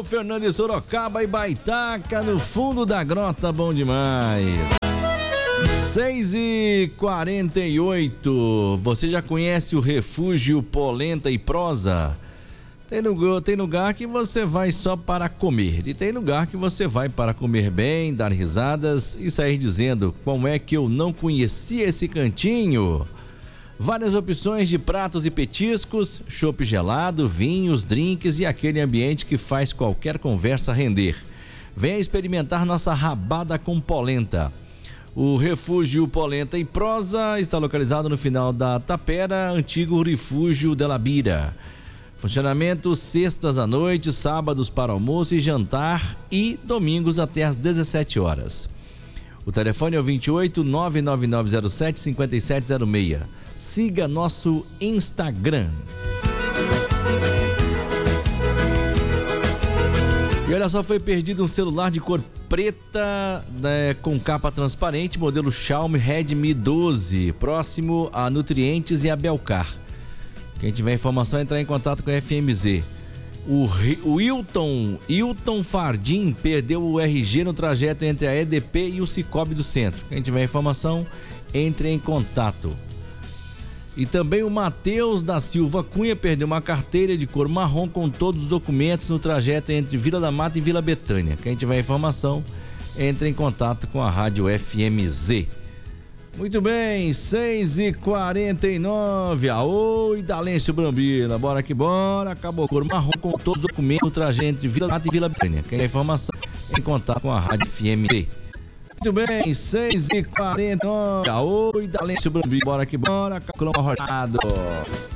Fernando, Sorocaba e Baitaca, no fundo da grota, bom demais. 6h48, você já conhece o Refúgio Polenta e Prosa? Tem lugar que você vai só para comer e tem lugar que você vai para comer bem, dar risadas e sair dizendo: como é que eu não conhecia esse cantinho? Várias opções de pratos e petiscos, chopp gelado, vinhos, drinks e aquele ambiente que faz qualquer conversa render. Venha experimentar nossa rabada com polenta. O Refúgio Polenta e Prosa está localizado no final da Tapera, antigo Refúgio de la Bira. Funcionamento sextas à noite, sábados para almoço e jantar e domingos até às 17 horas. O telefone é o 28 99907 5706. Siga nosso Instagram. E olha só, foi perdido um celular de cor preta, né, com capa transparente, modelo Xiaomi Redmi 12, próximo a Nutrientes e a Belcar. Quem tiver informação, entrar em contato com a FMZ. O Hilton Fardim perdeu o RG no trajeto entre a EDP e o Cicobi do Centro. Quem tiver informação, entre em contato. E também o Matheus da Silva Cunha perdeu uma carteira de cor marrom com todos os documentos no trajeto entre Vila da Mata e Vila Betânia. Quem tiver informação, entre em contato com a Rádio FMZ. Muito bem, 6h49, aô, Idalêncio Brambila, bora que bora, acabou cor marrom com todos os documentos no trajeto entre Vila Mata e Vila Betânia. Quem tem informação, em contato com a Rádio FMZ. Muito bem, 6h49, aô, Idalêncio Brambila, bora que bora, calculão rodado.